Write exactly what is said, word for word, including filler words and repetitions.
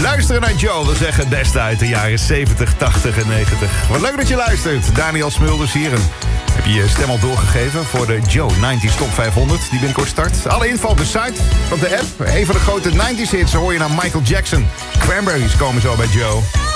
Luisteren naar Joe wil zeggen het beste uit de jaren zeventig, tachtig en negentig. Wat leuk dat je luistert. Daniel Smulders hier. En heb je je stem al doorgegeven voor de Joe negentig Top vijfhonderd die binnenkort start. Alle info op de site, op de app. Een van de grote negentig hits hoor je naar Michael Jackson. Cranberries komen zo bij Joe.